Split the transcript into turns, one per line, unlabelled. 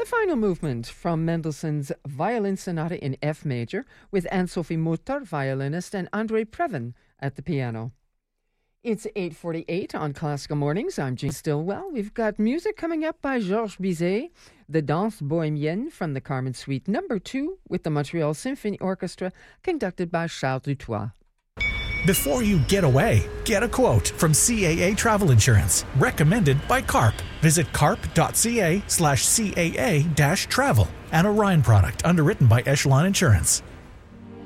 The final movement from Mendelssohn's Violin Sonata in F major with Anne-Sophie Mutter, violinist, and Andrei Previn at the piano. It's 8:48 on Classical Mornings. I'm Jean Stillwell. We've got music coming up by Georges Bizet, the Danse Bohémienne from the Carmen Suite No. 2 with the Montreal Symphony Orchestra, conducted by Charles Dutoit.
Before you get away, get a quote from CAA Travel Insurance, recommended by CARP. Visit carp.ca/CAA-travel, an Orion product underwritten by Echelon Insurance.